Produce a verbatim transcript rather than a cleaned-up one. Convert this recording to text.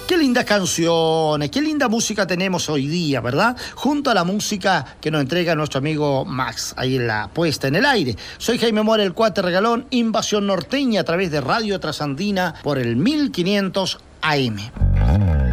Qué lindas canciones, qué linda música tenemos hoy día, ¿verdad? Junto a la música que nos entrega nuestro amigo Max, ahí en la puesta en el aire. Soy Jaime Mora, el Cuate Regalón, Invasión Norteña a través de Radio Trasandina por el mil quinientos A M.